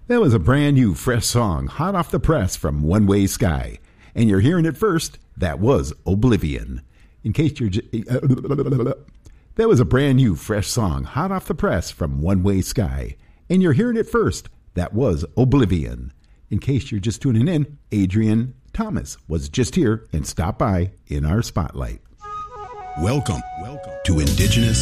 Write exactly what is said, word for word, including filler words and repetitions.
That was a brand new, fresh song, hot off the press from One Way Sky. And you're hearing it first, that was Oblivion. In case you're... J- that was a brand new, fresh song, hot off the press from One Way Sky. And you're hearing it first, that was Oblivion. In case you're just tuning in, Adrian Thomas was just here and stopped by in our spotlight. Welcome, welcome to Indigenous